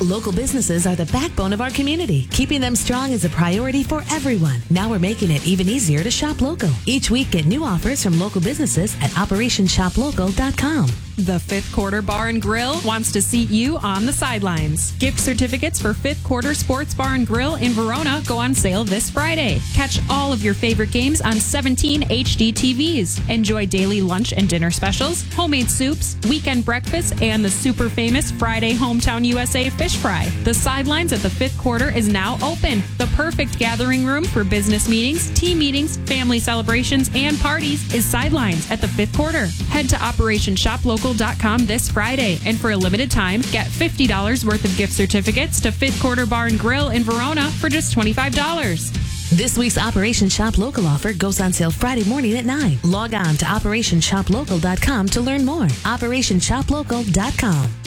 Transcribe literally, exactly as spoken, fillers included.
Local businesses are the backbone of our community. Keeping them strong is a priority for everyone. Now we're making it even easier to shop local. Each week, get new offers from local businesses at operation shop local dot com. The Fifth Quarter Bar and Grill wants to seat you on the sidelines. Gift certificates for Fifth Quarter Sports Bar and Grill in Verona go on sale this Friday. Catch all of your favorite games on seventeen H D T Vs. Enjoy daily lunch and dinner specials, homemade soups, weekend breakfasts, and the super famous Friday Hometown U S A fish fry. The sidelines at the Fifth Quarter is now open. The perfect gathering room for business meetings, team meetings, family celebrations, and parties is Sidelines at the Fifth Quarter. Head to operation shop local dot com this Friday, and for a limited time, get fifty dollars worth of gift certificates to Fifth Quarter Bar and Grill in Verona for just twenty-five dollars. This week's Operation Shop Local offer goes on sale Friday morning at nine. Log on to operation shop local dot com to learn more. operation shop local dot com.